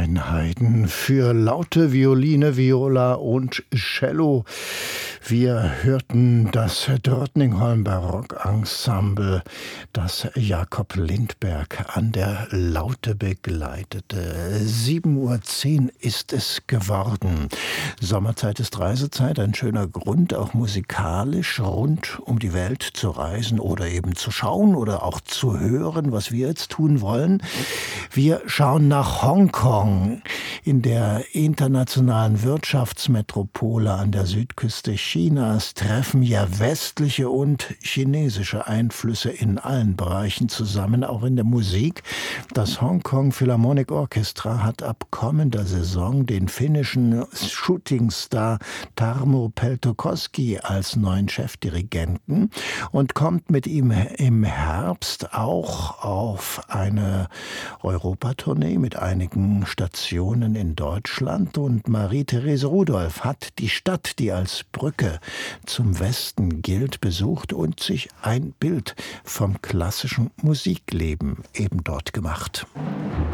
Haydn für laute Violine, Viola und Cello. Wir hörten das Drottningholm Barockensemble, das Jakob Lindberg an der Laute begleitete. 7:10 Uhr ist es geworden. Sommerzeit ist Reisezeit, ein schöner Grund, auch musikalisch rund um die Welt zu reisen oder eben zu schauen oder auch zu hören, was wir jetzt tun wollen. Wir schauen nach Hongkong, in der internationalen Wirtschaftsmetropole an der Südküste Chinas treffen ja westliche und chinesische Einflüsse in allen Bereichen zusammen, auch in der Musik. Das Hongkong Philharmonic Orchestra hat ab kommender Saison den finnischen Shootingstar Tarmo Peltokoski als neuen Chefdirigenten und kommt mit ihm im Herbst auch auf eine Europatournee mit einigen Stationen in Deutschland. Und Marie-Therese Rudolph hat die Stadt, die als Brücke zum Westen gilt, besucht und sich ein Bild vom klassischen Musikleben eben dort gemacht.